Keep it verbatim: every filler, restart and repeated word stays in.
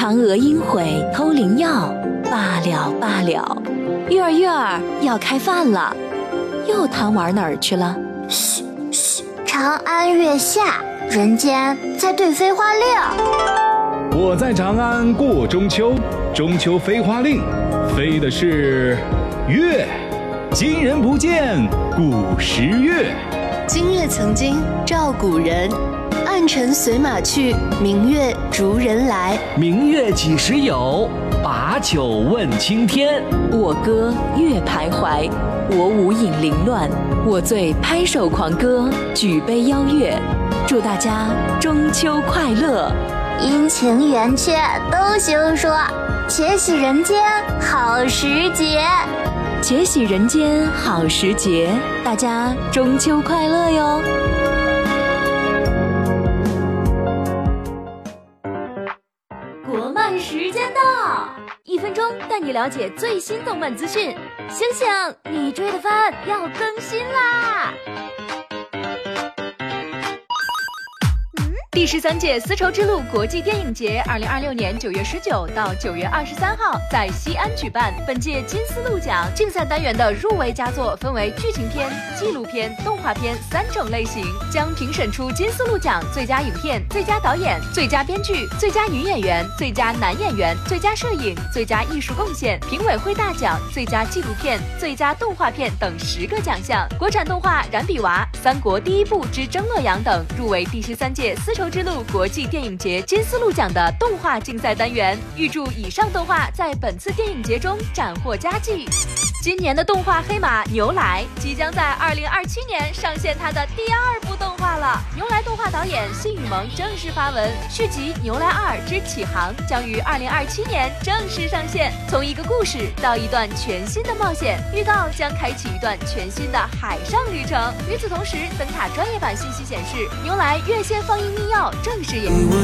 嫦娥应悔偷灵药，罢了罢了。月儿月儿要开饭了，又贪玩哪儿去了？ 嘘嘘，长安月下，人间在对飞花令。 我在长安过中秋，中秋飞花令，飞的是月。今人不见古时月， 今日曾经照古人。暗尘随马去，明月逐人来。 明月几时有？把酒问青天。 我歌月徘徊，我舞影零乱，我醉拍手狂歌，举杯邀月。祝大家中秋快乐！ 阴晴圆缺都休说，且喜人间好时节。 且喜人间好时节，大家中秋快乐哟！ 国漫时间到，一分钟带你了解最新动漫资讯。醒醒，你追的番要更新啦！第十三届丝绸之路国际电影节，二零二六年九月十九到九月二十三号在西安举办。本届金丝鹿奖竞赛单元的入围佳作分为剧情片、纪录片、动画片三种类型，将评审出金丝鹿奖最佳影片、最佳导演、最佳编剧、最佳女演员、最佳男演员、最佳摄影、最佳艺术贡献、评委会大奖、最佳纪录片、最佳动画片等十个奖项。国产动画《燃比娃》《三国第一部之争洛阳》等入围第十三届丝绸之路国际电影节金丝鹿奖的动画竞赛单元。预祝以上动画在本次电影节中斩获佳绩。今年的动画黑马牛来即将在二零二七年上线它的第二部动画了。牛来动画导演信宇萌正式发文，续集《牛来二之启航》将于二零二七年正式上线。从一个故事到一段全新的冒险，预告将开启一段全新的海上旅程。与此同时，灯塔专业版信息显示，牛来院线放映密钥正式演出。